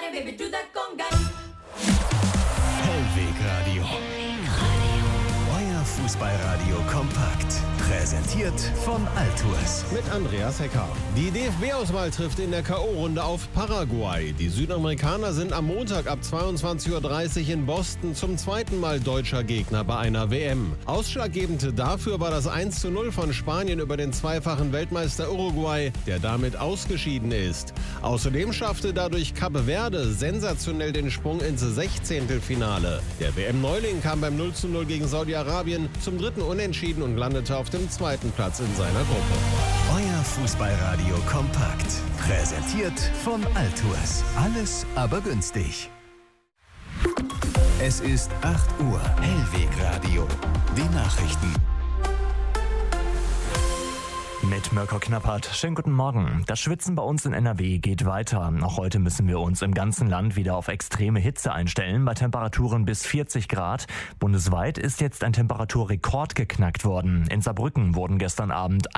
Hellweg Radio. Euer Fußballradio kompakt. Präsentiert von Altours. Mit Andreas Hecker. Die DFB-Auswahl trifft in der K.O.-Runde auf Paraguay. Die Südamerikaner sind am Montag ab 22:30 Uhr in Boston zum zweiten Mal deutscher Gegner bei einer WM. Ausschlaggebend dafür war das 1:0 von Spanien über den zweifachen Weltmeister Uruguay, der damit ausgeschieden ist. Außerdem schaffte dadurch Cape Verde sensationell den Sprung ins 16. Der WM-Neuling kam beim 0:0 gegen Saudi-Arabien zum dritten Unentschieden und landete auf dem zweiten Platz in seiner Gruppe. Euer Fußballradio kompakt. Präsentiert von Altours. Alles aber günstig. Es ist 8 Uhr. Hellweg Radio. Die Nachrichten. Mit Mirko Knappert. Schönen guten Morgen. Das Schwitzen bei uns in NRW geht weiter. Auch heute müssen wir uns im ganzen Land wieder auf extreme Hitze einstellen, bei Temperaturen bis 40 Grad. Bundesweit ist jetzt ein Temperaturrekord geknackt worden. In Saarbrücken wurden gestern Abend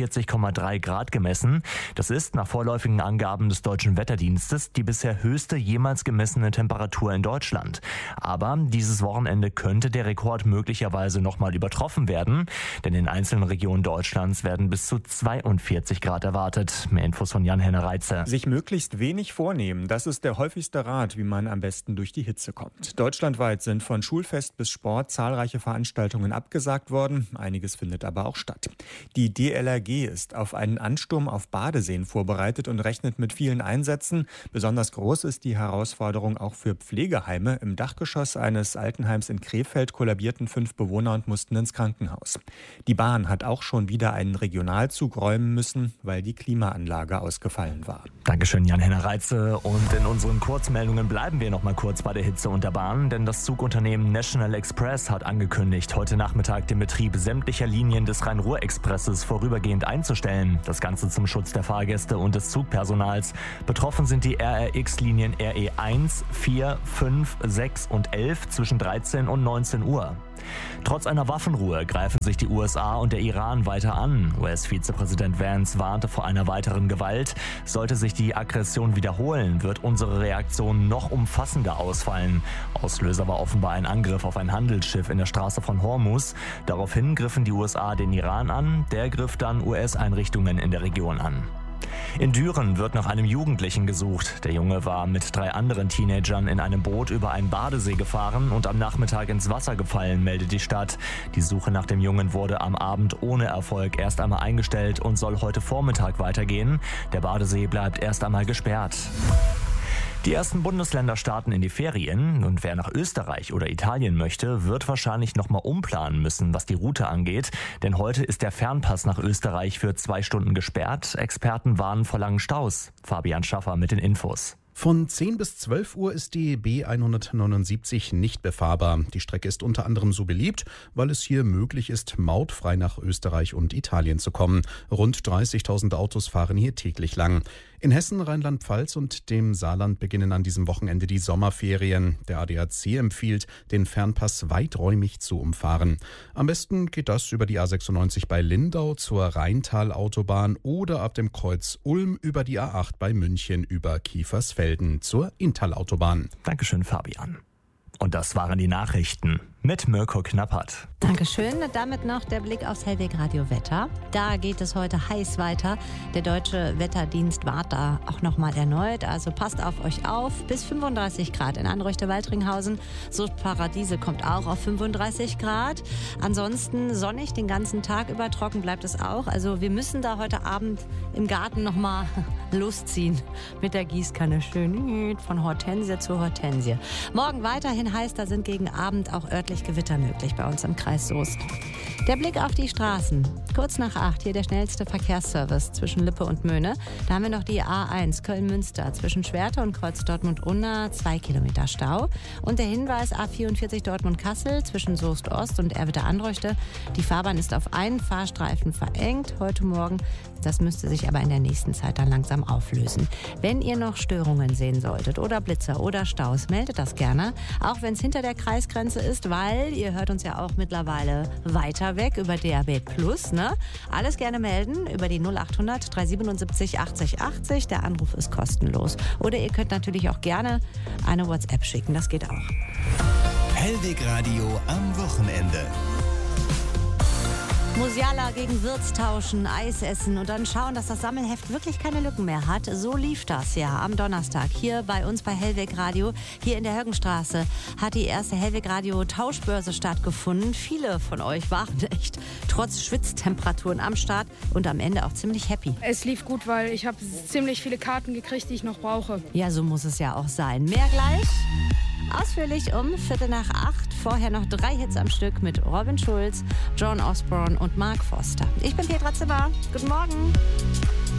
41,3 Grad gemessen. Das ist nach vorläufigen Angaben des Deutschen Wetterdienstes die bisher höchste jemals gemessene Temperatur in Deutschland. Aber dieses Wochenende könnte der Rekord möglicherweise nochmal übertroffen werden, denn in einzelnen Regionen Deutschlands werden bis zu 42 Grad erwartet. Mehr Infos von Jan-Henner Reitze. Sich möglichst wenig vornehmen, das ist der häufigste Rat, wie man am besten durch die Hitze kommt. Deutschlandweit sind von Schulfest bis Sport zahlreiche Veranstaltungen abgesagt worden. Einiges findet aber auch statt. Die DLRG ist auf einen Ansturm auf Badeseen vorbereitet und rechnet mit vielen Einsätzen. Besonders groß ist die Herausforderung auch für Pflegeheime. Im Dachgeschoss eines Altenheims in Krefeld kollabierten 5 Bewohner und mussten ins Krankenhaus. Die Bahn hat auch schon wieder einen Regionalzug räumen müssen, weil die Klimaanlage ausgefallen war. Dankeschön, Jan-Henner Reitze. Und in unseren Kurzmeldungen bleiben wir noch mal kurz bei der Hitze und der Bahn, denn das Zugunternehmen National Express hat angekündigt, heute Nachmittag den Betrieb sämtlicher Linien des Rhein-Ruhr-Expresses vorübergehend einzustellen. Das Ganze zum Schutz der Fahrgäste und des Zugpersonals. Betroffen sind die RRX-Linien RE 1, 4, 5, 6 und 11 zwischen 13 und 19 Uhr. Trotz einer Waffenruhe greifen sich die USA und der Iran weiter an. US-Vizepräsident Vance warnte vor einer weiteren Gewalt. Sollte sich die Aggression wiederholen, wird unsere Reaktion noch umfassender ausfallen. Auslöser war offenbar ein Angriff auf ein Handelsschiff in der Straße von Hormuz. Daraufhin griffen die USA den Iran an, der griff dann US-Einrichtungen in der Region an. In Düren wird nach einem Jugendlichen gesucht. Der Junge war mit 3 anderen Teenagern in einem Boot über einen Badesee gefahren und am Nachmittag ins Wasser gefallen, meldet die Stadt. Die Suche nach dem Jungen wurde am Abend ohne Erfolg erst einmal eingestellt und soll heute Vormittag weitergehen. Der Badesee bleibt erst einmal gesperrt. Die ersten Bundesländer starten in die Ferien und wer nach Österreich oder Italien möchte, wird wahrscheinlich nochmal umplanen müssen, was die Route angeht. Denn heute ist der Fernpass nach Österreich für 2 Stunden gesperrt. Experten warnen vor langen Staus. Fabian Schaffer mit den Infos. Von 10 bis 12 Uhr ist die B179 nicht befahrbar. Die Strecke ist unter anderem so beliebt, weil es hier möglich ist, mautfrei nach Österreich und Italien zu kommen. Rund 30.000 Autos fahren hier täglich lang. In Hessen, Rheinland-Pfalz und dem Saarland beginnen an diesem Wochenende die Sommerferien. Der ADAC empfiehlt, den Fernpass weiträumig zu umfahren. Am besten geht das über die A96 bei Lindau zur Rheintal-Autobahn oder ab dem Kreuz Ulm über die A8 bei München über Kiefersfelden zur Inntal-Autobahn. Dankeschön, Fabian. Und das waren die Nachrichten mit Mirko Knappert. Dankeschön. Damit noch der Blick aufs Hellweg Radio Wetter. Da geht es heute heiß weiter. Der Deutsche Wetterdienst warnt da auch nochmal erneut. Also passt auf euch auf. Bis 35 Grad in Anreuchte-Waldringhausen. Suchtparadiese kommt auch auf 35 Grad. Ansonsten sonnig den ganzen Tag über. Trocken bleibt es auch. Also wir müssen da heute Abend im Garten nochmal losziehen. Mit der Gießkanne schön von Hortensie zu Hortensie. Morgen weiterhin heiß. Da sind gegen Abend auch örtlich Gewitter möglich bei uns im Kreis Soest. Der Blick auf die Straßen. Kurz nach 8 hier der schnellste Verkehrsservice zwischen Lippe und Möhne. Da haben wir noch die A1 Köln-Münster zwischen Schwerte und Kreuz Dortmund-Unna 2 Kilometer Stau. Und der Hinweis A44 Dortmund-Kassel zwischen Soest-Ost und Erwitte-Anreuchte. Die Fahrbahn ist auf einen Fahrstreifen verengt heute Morgen. Das müsste sich aber in der nächsten Zeit dann langsam auflösen. Wenn ihr noch Störungen sehen solltet oder Blitzer oder Staus, meldet das gerne. Auch wenn es hinter der Kreisgrenze ist, weil ihr hört uns ja auch mittlerweile weiter weg über DAB+, ne? Ne? Alles gerne melden über die 0800 377 80 80. Der Anruf ist kostenlos. Oder ihr könnt natürlich auch gerne eine WhatsApp schicken. Das geht auch. Hellweg Radio am Wochenende. Musiala gegen Wirtz tauschen, Eis essen und dann schauen, dass das Sammelheft wirklich keine Lücken mehr hat. So lief das ja am Donnerstag hier bei uns bei Hellweg Radio. Hier in der Högenstraße hat die erste Hellweg Radio Tauschbörse stattgefunden. Viele von euch waren echt trotz Schwitztemperaturen am Start und am Ende auch ziemlich happy. Es lief gut, weil ich habe ziemlich viele Karten gekriegt, die ich noch brauche. Ja, so muss es ja auch sein. Mehr gleich. Ausführlich um 7:45. Vorher noch 3 Hits am Stück mit Robin Schulz, John Osborne und Mark Foster. Ich bin Petra Zimmer. Guten Morgen.